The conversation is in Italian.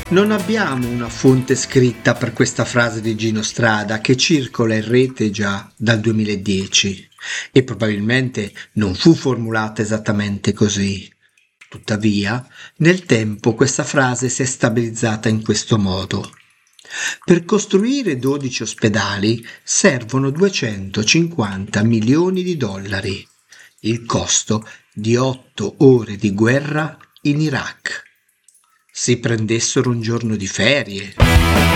Non abbiamo una fonte scritta per questa frase di Gino Strada che circola in rete già dal 2010 e probabilmente non fu formulata esattamente così. Tuttavia, nel tempo questa frase si è stabilizzata in questo modo. Per costruire 12 ospedali servono 250 milioni di dollari, il costo di 8 ore di guerra in Iraq. Si prendessero un giorno di ferie.